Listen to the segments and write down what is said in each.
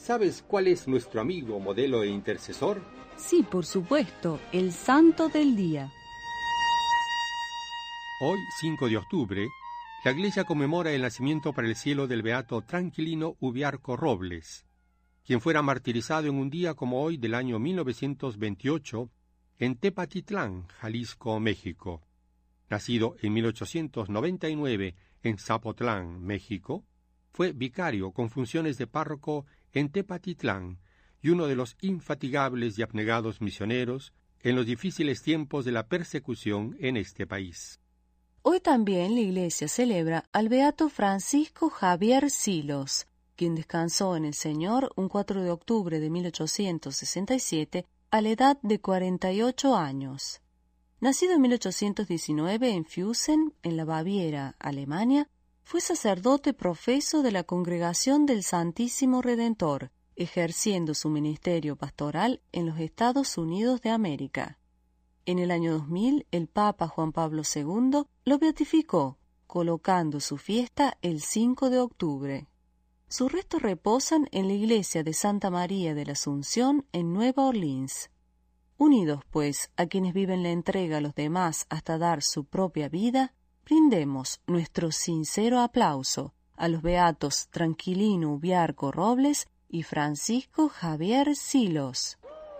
¿Sabes cuál es nuestro amigo, modelo e intercesor? Sí, por supuesto, el santo del día. Hoy, 5 de octubre, la Iglesia conmemora el nacimiento para el cielo del beato Tranquilino Ubiarco Robles, quien fuera martirizado en un día como hoy del año 1928 en Tepatitlán, Jalisco, México. Nacido en 1899 en Zapotlán, México, fue vicario con funciones de párroco en Tepatitlán y uno de los infatigables y abnegados misioneros en los difíciles tiempos de la persecución en este país. Hoy también la Iglesia celebra al beato Francisco Javier Silos, quien descansó en el Señor un 4 de octubre de 1867 a la edad de 48 años. Nacido en 1819 en Füssen, en la Baviera, Alemania, fue sacerdote profeso de la Congregación del Santísimo Redentor, ejerciendo su ministerio pastoral en los Estados Unidos de América. En el año 2000, el Papa Juan Pablo II lo beatificó, colocando su fiesta el 5 de octubre. Sus restos reposan en la iglesia de Santa María de la Asunción en Nueva Orleans. Unidos, pues, a quienes viven la entrega a los demás hasta dar su propia vida, brindemos nuestro sincero aplauso a los beatos Tranquilino Ubiarco Robles y Francisco Javier Silos.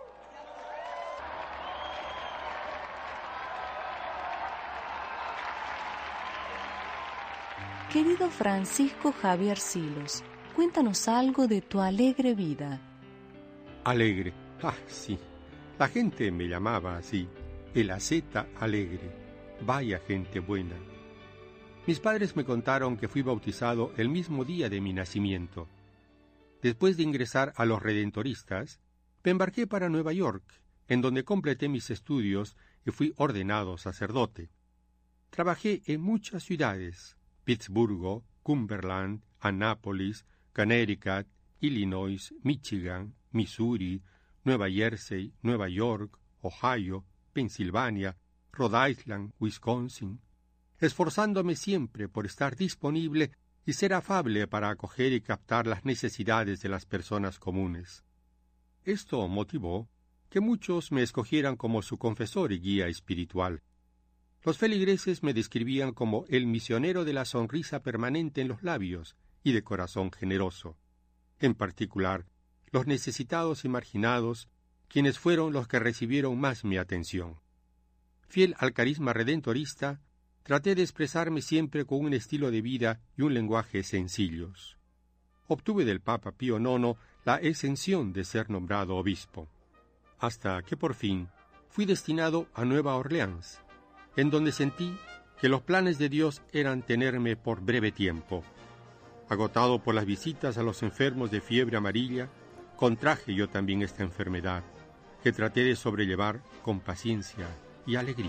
Querido Francisco Javier Silos, cuéntanos algo de tu alegre vida. Alegre. Sí. La gente me llamaba así, el asceta alegre. Vaya gente buena. Mis padres me contaron que fui bautizado el mismo día de mi nacimiento. Después de ingresar a los redentoristas, me embarqué para Nueva York, en donde completé mis estudios y fui ordenado sacerdote. Trabajé en muchas ciudades: Pittsburgh, Cumberland, Annapolis, Connecticut, Illinois, Michigan, Missouri, Nueva Jersey, Nueva York, Ohio, Pensilvania, Rhode Island, Wisconsin, esforzándome siempre por estar disponible y ser afable para acoger y captar las necesidades de las personas comunes. Esto motivó que muchos me escogieran como su confesor y guía espiritual. Los feligreses me describían como el misionero de la sonrisa permanente en los labios y de corazón generoso. En particular, los necesitados y marginados, quienes fueron los que recibieron más mi atención. Fiel al carisma redentorista, traté de expresarme siempre con un estilo de vida y un lenguaje sencillos. Obtuve del Papa Pío IX la exención de ser nombrado obispo, hasta que por fin fui destinado a Nueva Orleans, en donde sentí que los planes de Dios eran tenerme por breve tiempo. Agotado por las visitas a los enfermos de fiebre amarilla, contraje yo también esta enfermedad, que traté de sobrellevar con paciencia y alegría.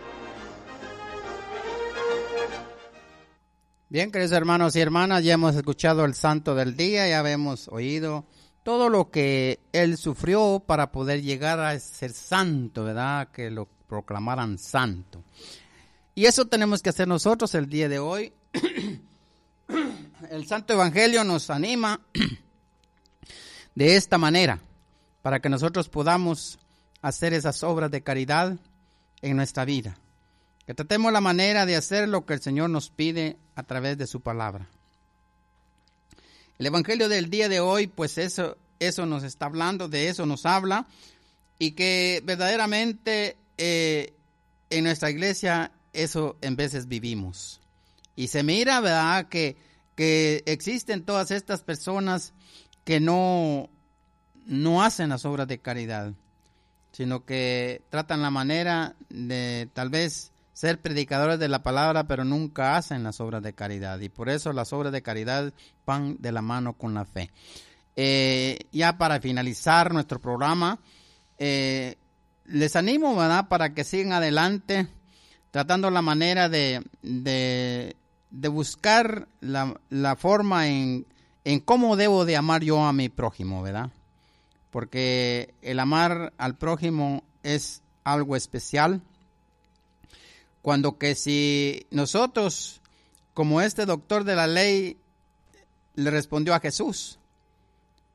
Bien, queridos hermanos y hermanas, ya hemos escuchado el santo del día, ya hemos oído todo lo que él sufrió para poder llegar a ser santo, ¿verdad? Que lo proclamaran santo. Y eso tenemos que hacer nosotros el día de hoy. El Santo Evangelio nos anima de esta manera, para que nosotros podamos hacer esas obras de caridad en nuestra vida. Que tratemos la manera de hacer lo que el Señor nos pide a través de su palabra. El Evangelio del día de hoy, pues eso nos está hablando, de eso nos habla, y que verdaderamente en nuestra iglesia eso en veces vivimos. Y se mira, ¿verdad?, que existen todas estas personas que no hacen las obras de caridad, sino que tratan la manera de tal vez ser predicadores de la palabra, pero nunca hacen las obras de caridad. Y por eso las obras de caridad van de la mano con la fe. Ya para finalizar nuestro programa, les animo, ¿verdad?, para que sigan adelante, tratando la manera de buscar la forma en cómo debo de amar yo a mi prójimo, ¿verdad? Porque el amar al prójimo es algo especial. Cuando que si nosotros, como este doctor de la ley, le respondió a Jesús,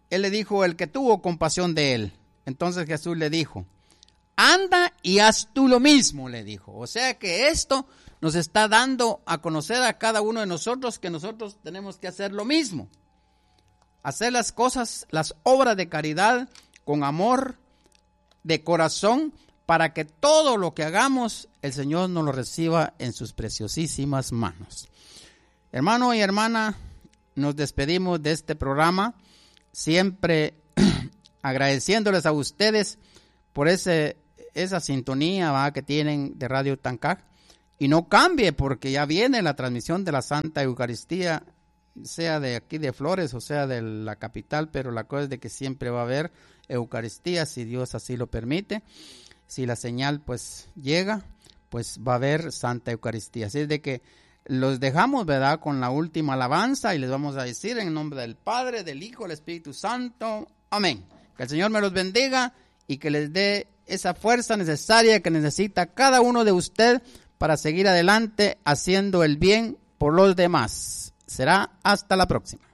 él le dijo, el que tuvo compasión de él. Entonces Jesús le dijo, anda y haz tú lo mismo, le dijo. O sea que esto nos está dando a conocer a cada uno de nosotros que nosotros tenemos que hacer lo mismo. Hacer las cosas, las obras de caridad con amor, de corazón, para que todo lo que hagamos, el Señor nos lo reciba en sus preciosísimas manos. Hermano y hermana, nos despedimos de este programa, siempre agradeciéndoles a ustedes por esa sintonía, ¿va?, que tienen de Radio Tancac. Y no cambie, porque ya viene la transmisión de la Santa Eucaristía, sea de aquí de Flores o sea de la capital, pero la cosa es de que siempre va a haber Eucaristía, si Dios así lo permite. Si la señal pues llega, pues va a haber Santa Eucaristía. Así es de que los dejamos, ¿verdad?, con la última alabanza y les vamos a decir en nombre del Padre, del Hijo, del Espíritu Santo. Amén. Que el Señor me los bendiga y que les dé esa fuerza necesaria que necesita cada uno de ustedes para seguir adelante haciendo el bien por los demás. Será hasta la próxima.